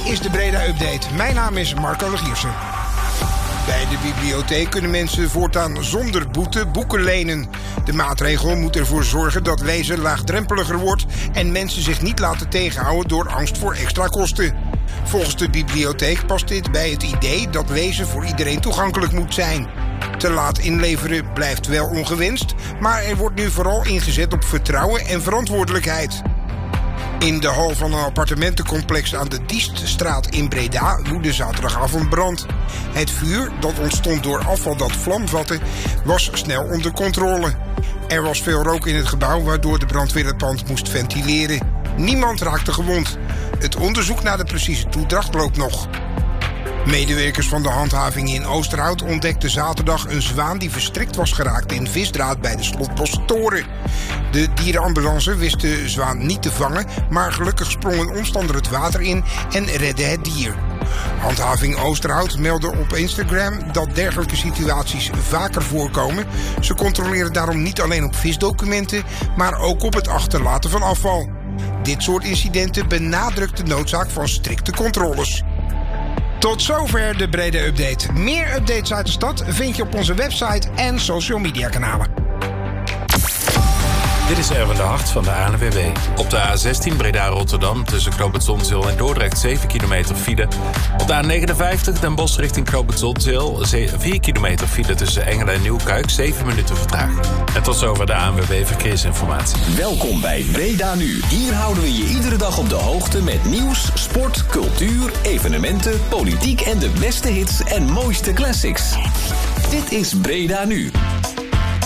is de Breda Update. Mijn naam is Marco Legiersen. Bij de bibliotheek kunnen mensen voortaan zonder boete boeken lenen. De maatregel moet ervoor zorgen dat lezen laagdrempeliger wordt en mensen zich niet laten tegenhouden door angst voor extra kosten. Volgens de bibliotheek past dit bij het idee dat lezen voor iedereen toegankelijk moet zijn. Te laat inleveren blijft wel ongewenst, maar er wordt nu vooral ingezet op vertrouwen en verantwoordelijkheid. In de hal van een appartementencomplex aan de Dieststraat in Breda woedde zaterdagavond brand. Het vuur, dat ontstond door afval dat vlam vatte, was snel onder controle. Er was veel rook in het gebouw, waardoor de brandweer het pand moest ventileren. Niemand raakte gewond. Het onderzoek naar de precieze toedracht loopt nog. Medewerkers van de handhaving in Oosterhout ontdekten zaterdag een zwaan die verstrikt was geraakt in visdraad bij de Slotbossentoren. De dierenambulance wist de zwaan niet te vangen, maar gelukkig sprong een omstander het water in en redde het dier. Handhaving Oosterhout meldde op Instagram dat dergelijke situaties vaker voorkomen. Ze controleren daarom niet alleen op visdocumenten, maar ook op het achterlaten van afval. Dit soort incidenten benadrukt de noodzaak van strikte controles. Tot zover de Breda Update. Meer updates uit de stad vind je op onze website en social media kanalen. Dit is Erwin de Hart van de ANWB. Op de A16 Breda-Rotterdam tussen Knoop Zonzeel en Dordrecht 7 kilometer file. Op de A59 Den Bosch richting Knoop Zonzeel 4 kilometer file tussen Engelen en Nieuwkuik, 7 minuten vertraging. En tot zover de ANWB Verkeersinformatie. Welkom bij Breda Nu. Hier houden we je iedere dag op de hoogte met nieuws, sport, cultuur, evenementen, politiek en de beste hits en mooiste classics. Dit is Breda Nu.